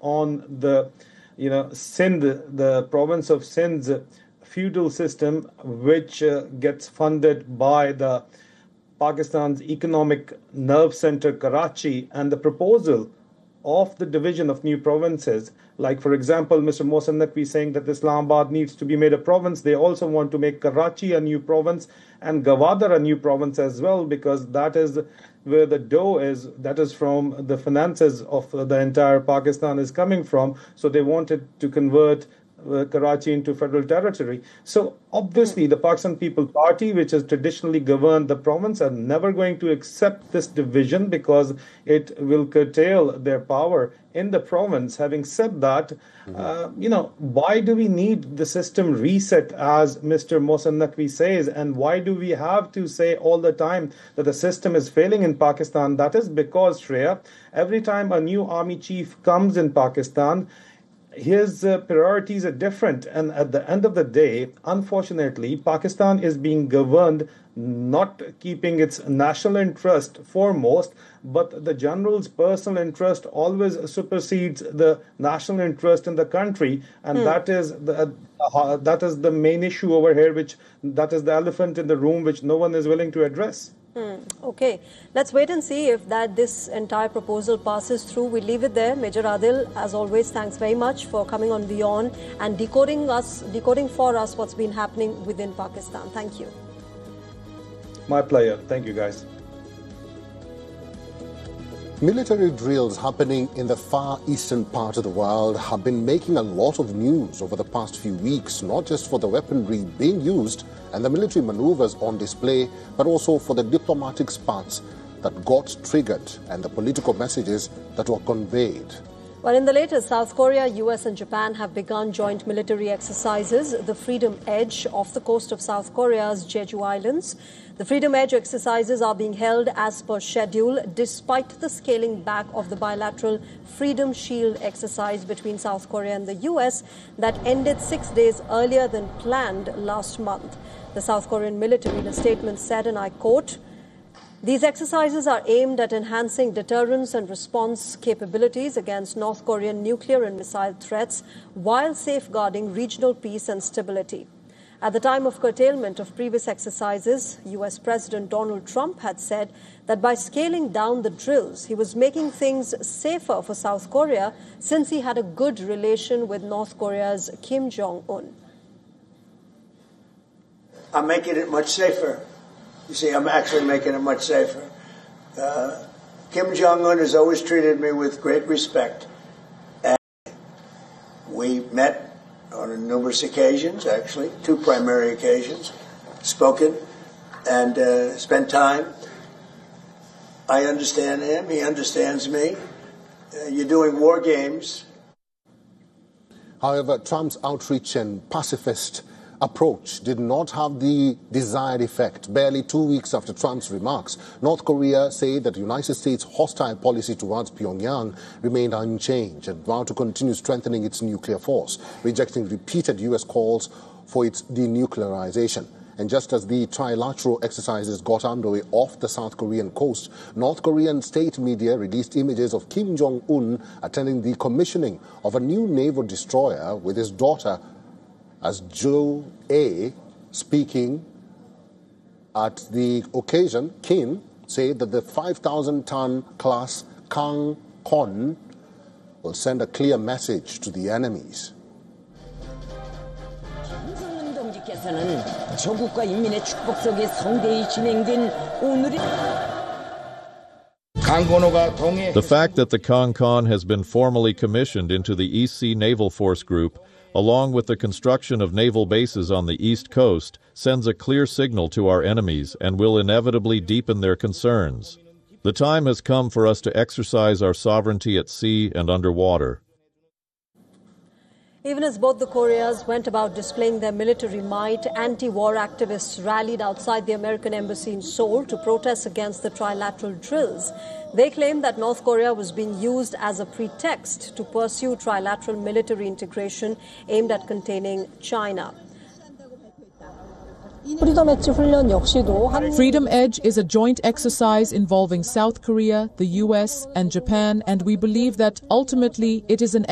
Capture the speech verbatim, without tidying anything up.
on the, you know, Sindh, the province of Sindh's feudal system, which uh, gets funded by the Pakistan's economic nerve center, Karachi, and the proposal of the division of new provinces. Like, for example, Mister Mohsen Naqvi saying that Islamabad needs to be made a province. They also want to make Karachi a new province and Gwadar a new province as well, because that is where the dough is, that is from the finances of the entire Pakistan is coming from. So they wanted to convert Uh, Karachi into federal territory. So obviously the Pakistan People Party, which has traditionally governed the province, are never going to accept this division because it will curtail their power in the province. Having said that, mm-hmm. uh, you know, why do we need the system reset, as Mister Mohsen Naqvi says, and why do we have to say all the time that the system is failing in Pakistan? That is because, Shreya, every time a new army chief comes in Pakistan, his uh, priorities are different, and at the end of the day, unfortunately, Pakistan is being governed not keeping its national interest foremost, but the general's personal interest always supersedes the national interest in the country, and mm. that is the uh, that is the main issue over here, which that is the elephant in the room, which no one is willing to address. Hmm. Okay, let's wait and see if that this entire proposal passes through. We leave it there. Major Adil, as always, thanks very much for coming on Beyond and decoding us, decoding for us what's been happening within Pakistan. Thank you. My pleasure. Thank you, guys. Military drills happening in the far eastern part of the world have been making a lot of news over the past few weeks, not just for the weaponry being used and the military maneuvers on display, but also for the diplomatic sparks that got triggered and the political messages that were conveyed. Well, in the latest, South Korea, U S and Japan have begun joint military exercises, the Freedom Edge, off the coast of South Korea's Jeju Islands. The Freedom Edge exercises are being held as per schedule, despite the scaling back of the bilateral Freedom Shield exercise between South Korea and the U S that ended six days earlier than planned last month. The South Korean military in a statement said, and I quote, "These exercises are aimed at enhancing deterrence and response capabilities against North Korean nuclear and missile threats while safeguarding regional peace and stability." At the time of curtailment of previous exercises, U S President Donald Trump had said that by scaling down the drills, he was making things safer for South Korea since he had a good relation with North Korea's Kim Jong-un. I'm making it much safer. You see, I'm actually making it much safer. Uh, Kim Jong-un has always treated me with great respect. And we met on numerous occasions, actually, two primary occasions, spoken and uh, spent time. I understand him. He understands me. Uh, you're doing war games. However, Trump's outreach and pacifist approach did not have the desired effect. Barely two weeks after Trump's remarks, North Korea said that the United States' hostile policy towards Pyongyang remained unchanged and vowed to continue strengthening its nuclear force, rejecting repeated U S calls for its denuclearization. And just as the trilateral exercises got underway off the South Korean coast, North Korean state media released images of Kim Jong-un attending the commissioning of a new naval destroyer with his daughter as Jo A. Speaking at the occasion, Kim said that the five thousand ton class Kang Kon will send a clear message to the enemies. The fact that the Kang Kon has been formally commissioned into the East Sea Naval Force Group, along with the construction of naval bases on the East Coast, sends a clear signal to our enemies and will inevitably deepen their concerns. The time has come for us to exercise our sovereignty at sea and underwater. Even as both the Koreas went about displaying their military might, anti-war activists rallied outside the American embassy in Seoul to protest against the trilateral drills. They claimed that North Korea was being used as a pretext to pursue trilateral military integration aimed at containing China. Freedom Edge is a joint exercise involving South Korea, the U S, and Japan, and we believe that ultimately it is an